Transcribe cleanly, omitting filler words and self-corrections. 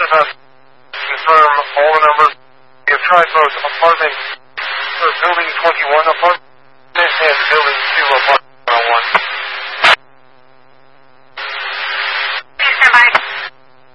with us. Confirm all the numbers. We have tried both apartment, or building 21 apartment, and building 2 apartment.